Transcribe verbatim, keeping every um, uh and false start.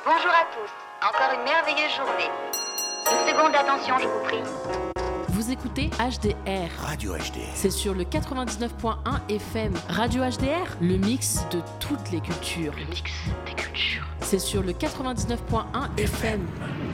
Bonjour à tous, encore une merveilleuse journée. Une seconde d'attention, je vous prie. Vous écoutez H D R. Radio H D R. C'est sur le quatre-vingt-dix-neuf point un F M. Radio H D R, le mix de toutes les cultures. Le mix des cultures. C'est sur le quatre-vingt-dix-neuf point un F M.